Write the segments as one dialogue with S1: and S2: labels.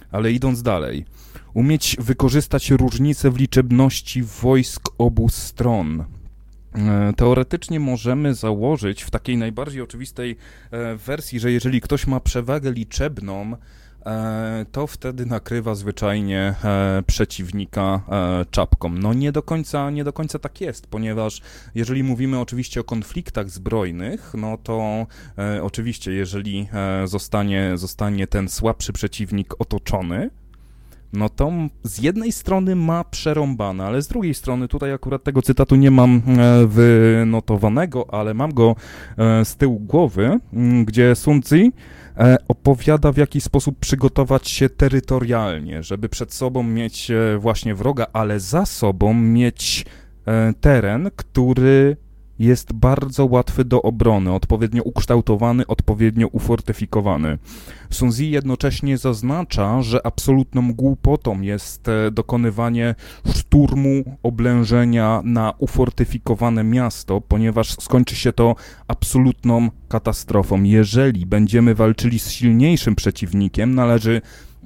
S1: Ale idąc dalej, umieć wykorzystać różnice w liczebności wojsk obu stron. Teoretycznie możemy założyć w takiej najbardziej oczywistej wersji, że jeżeli ktoś ma przewagę liczebną, to wtedy nakrywa zwyczajnie przeciwnika czapką. No nie do końca tak jest, ponieważ jeżeli mówimy oczywiście o konfliktach zbrojnych, no to oczywiście jeżeli zostanie ten słabszy przeciwnik otoczony, no to z jednej strony ma przerąbane, ale z drugiej strony, tutaj akurat tego cytatu nie mam wynotowanego, ale mam go z tyłu głowy, gdzie Sun Tzu opowiada, w jaki sposób przygotować się terytorialnie, żeby przed sobą mieć właśnie wroga, ale za sobą mieć teren, który jest bardzo łatwy do obrony, odpowiednio ukształtowany, odpowiednio ufortyfikowany. Sun Tzu jednocześnie zaznacza, że absolutną głupotą jest dokonywanie szturmu, oblężenia na ufortyfikowane miasto, ponieważ skończy się to absolutną katastrofą. Jeżeli będziemy walczyli z silniejszym przeciwnikiem, należy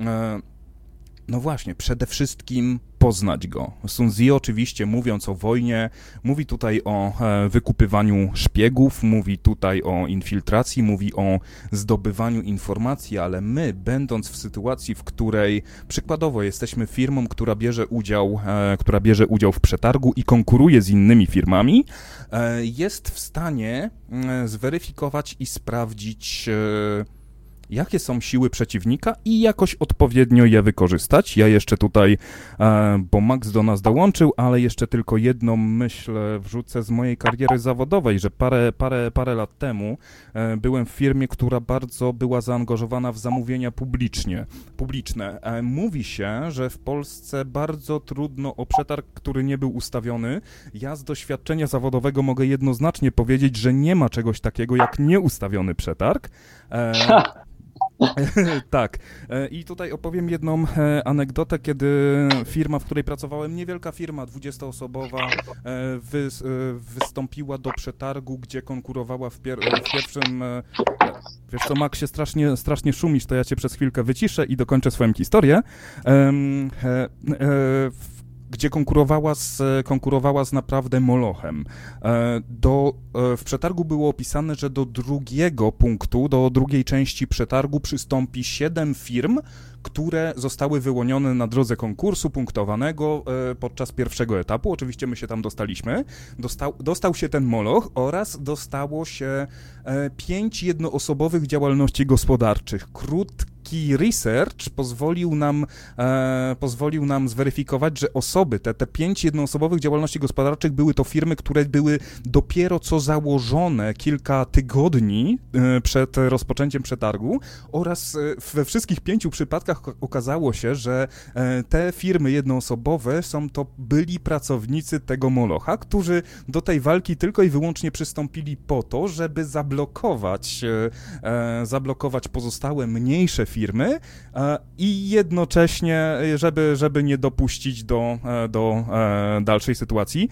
S1: no właśnie, przede wszystkim poznać go. Sun Tzu oczywiście, mówiąc o wojnie, mówi tutaj o wykupywaniu szpiegów, mówi tutaj o infiltracji, mówi o zdobywaniu informacji, ale my, będąc w sytuacji, w której przykładowo jesteśmy firmą, która bierze udział w przetargu i konkuruje z innymi firmami, jest w stanie zweryfikować i sprawdzić, jakie są siły przeciwnika i jakoś odpowiednio je wykorzystać. Ja jeszcze tutaj, bo Max do nas dołączył, ale jeszcze tylko jedną myśl wrzucę z mojej kariery zawodowej, że parę lat temu byłem w firmie, która bardzo była zaangażowana w zamówienia publiczne. Mówi się, że w Polsce bardzo trudno o przetarg, który nie był ustawiony. Ja z doświadczenia zawodowego mogę jednoznacznie powiedzieć, że nie ma czegoś takiego jak nieustawiony przetarg. Tak. I tutaj opowiem jedną anegdotę, kiedy firma, w której pracowałem, niewielka firma, 20-osobowa, wystąpiła do przetargu, gdzie konkurowała w pierwszym... Wiesz co, Max, się strasznie szumisz, to ja cię przez chwilkę wyciszę i dokończę swoją historię. Gdzie konkurowała z naprawdę molochem. W przetargu było opisane, że do drugiego punktu, do drugiej części przetargu przystąpi 7 firm, które zostały wyłonione na drodze konkursu punktowanego podczas pierwszego etapu. Oczywiście my się tam dostaliśmy. Dostał się ten moloch oraz dostało się 5 jednoosobowych działalności gospodarczych. Krótki research pozwolił nam zweryfikować, że osoby, te 5 jednoosobowych działalności gospodarczych były to firmy, które były dopiero co założone kilka tygodni przed rozpoczęciem przetargu oraz we wszystkich 5 przypadkach okazało się, że te firmy jednoosobowe są to byli pracownicy tego molocha, którzy do tej walki tylko i wyłącznie przystąpili po to, żeby zablokować pozostałe mniejsze firmy i jednocześnie, żeby nie dopuścić do dalszej sytuacji,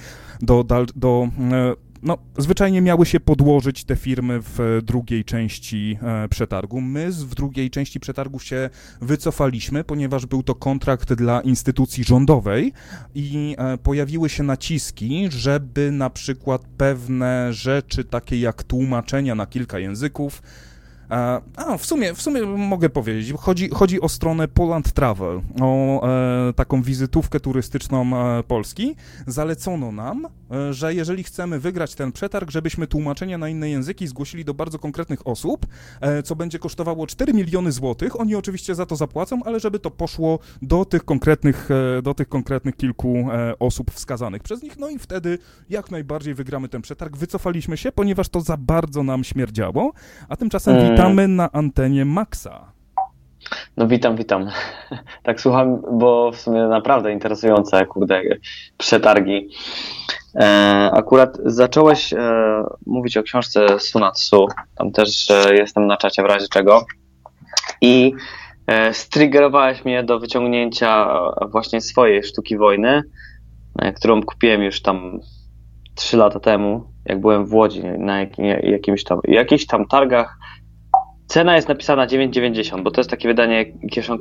S1: zwyczajnie miały się podłożyć te firmy w drugiej części przetargu. My w drugiej części przetargu się wycofaliśmy, ponieważ był to kontrakt dla instytucji rządowej i pojawiły się naciski, żeby na przykład pewne rzeczy, takie jak tłumaczenia na kilka języków, w sumie mogę powiedzieć, chodzi o stronę Poland Travel, o taką wizytówkę turystyczną Polski. Zalecono nam, że jeżeli chcemy wygrać ten przetarg, żebyśmy tłumaczenia na inne języki zgłosili do bardzo konkretnych osób, co będzie kosztowało 4 miliony złotych. Oni oczywiście za to zapłacą, ale żeby to poszło do tych konkretnych kilku osób wskazanych przez nich, no i wtedy jak najbardziej wygramy ten przetarg. Wycofaliśmy się, ponieważ to za bardzo nam śmierdziało, a tymczasem witamy na antenie Maxa.
S2: No witam. Tak słucham, bo w sumie naprawdę interesujące, przetargi. Akurat zacząłeś mówić o książce Suna Tzu, tam też jestem na czacie w razie czego i striggerowałeś mnie do wyciągnięcia właśnie swojej sztuki wojny, którą kupiłem już tam 3 lata temu, jak byłem w Łodzi na jakichś tam targach. Cena jest napisana 9,90, bo to jest takie wydanie